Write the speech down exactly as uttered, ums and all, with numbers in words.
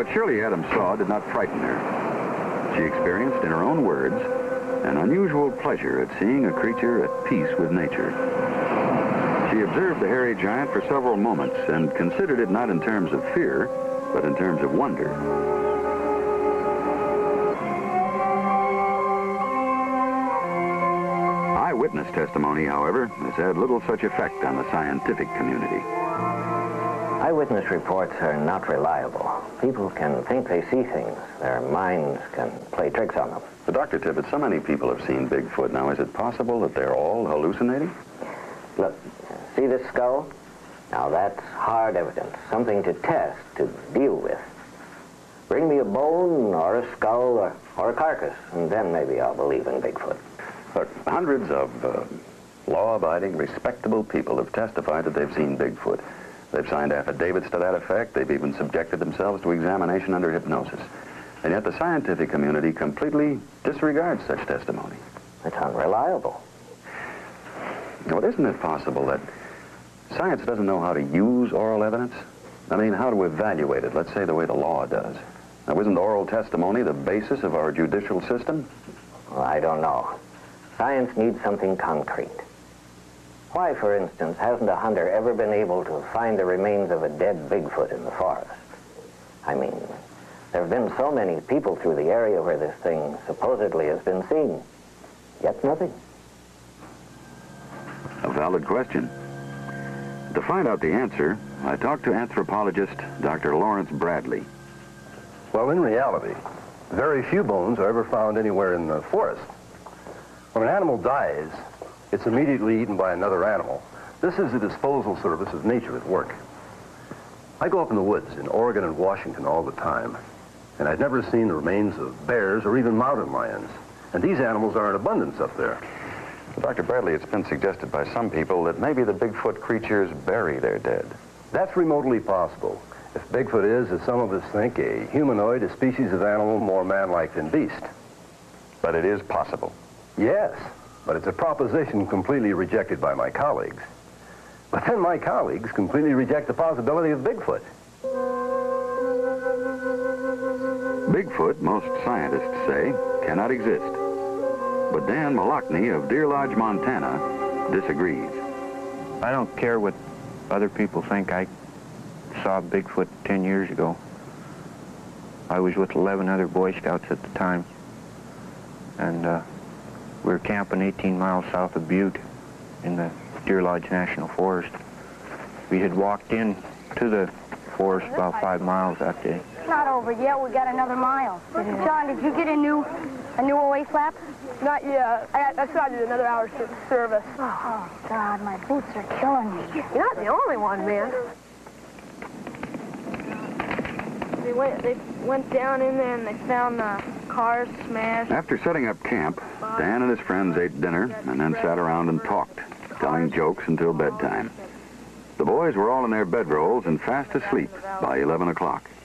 what Shirley Adams saw did not frighten her. She experienced, in her own words, an unusual pleasure at seeing a creature at peace with nature. She observed the hairy giant for several moments and considered it not in terms of fear, but in terms of wonder. Eyewitness testimony, however, has had little such effect on the scientific community. Eyewitness reports are not reliable. People can think they see things. Their minds can play tricks on them. But Doctor Tibbett, so many people have seen Bigfoot. Now, is it possible that they're all hallucinating? Look, see this skull? Now that's hard evidence, something to test, to deal with. Bring me a bone or a skull or, or a carcass, and then maybe I'll believe in Bigfoot. Look, hundreds of uh, law-abiding, respectable people have testified that they've seen Bigfoot. They've signed affidavits to that effect. They've even subjected themselves to examination under hypnosis. And yet the scientific community completely disregards such testimony. It's unreliable. Now, isn't it possible that science doesn't know how to use oral evidence? I mean, how to evaluate it, let's say the way the law does. Now, isn't oral testimony the basis of our judicial system? Well, I don't know. Science needs something concrete. Why, for instance, hasn't a hunter ever been able to find the remains of a dead Bigfoot in the forest? I mean, there have been so many people through the area where this thing supposedly has been seen, yet nothing. A valid question. To find out the answer, I talked to anthropologist Doctor Lawrence Bradley. Well, in reality, very few bones are ever found anywhere in the forest. When an animal dies, it's immediately eaten by another animal. This is the disposal service of nature at work. I go up in the woods in Oregon and Washington all the time, and I've never seen the remains of bears or even mountain lions. And these animals are in abundance up there. Doctor Bradley, it's been suggested by some people that maybe the Bigfoot creatures bury their dead. That's remotely possible. If Bigfoot is, as some of us think, a humanoid, a species of animal more man-like than beast. But it is possible. Yes, but it's a proposition completely rejected by my colleagues. But then my colleagues completely reject the possibility of Bigfoot. Bigfoot, most scientists say, cannot exist. But Dan Malachny of Deer Lodge, Montana, disagrees. I don't care what other people think. I saw Bigfoot ten years ago. I was with eleven other Boy Scouts at the time. And uh, we were camping eighteen miles south of Butte in the Deer Lodge National Forest. We had walked in to the forest about five miles that day. It's not over yet. We got another mile. John, did you get a new a new O A flap? Not yet. I, I started another hour's service. Oh, God, my boots are killing me. You're not the only one, man. They went, they went down in there and they found the cars smashed. After setting up camp, Dan and his friends ate dinner and then sat around and talked, telling jokes until bedtime. The boys were all in their bedrolls and fast asleep by eleven o'clock.